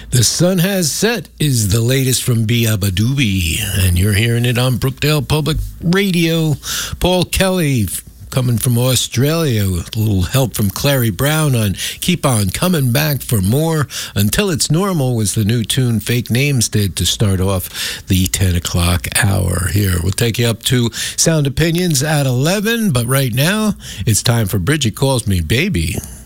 The Sun Has Set is the latest from Biabadoobie, and you're hearing it on Brookdale Public Radio. Paul Kelly coming from Australia with a little help from Clary Brown on Keep On Coming Back for More. Until It's Normal was the new tune Fake Names did to start off the 10 o'clock hour here. We'll take you up to Sound Opinions at 11, but right now it's time for Bridget Calls Me Baby.